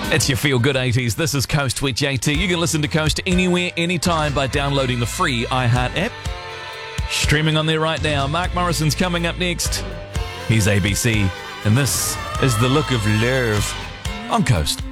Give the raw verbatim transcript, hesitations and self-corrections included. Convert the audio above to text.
It's your Feel Good eighties. This is Coast with J T. You can listen to Coast anywhere, anytime by downloading the free iHeart app. Streaming on there right now. Mark Morrison's coming up next. He's A B C, and this is The Look of Love on Coast.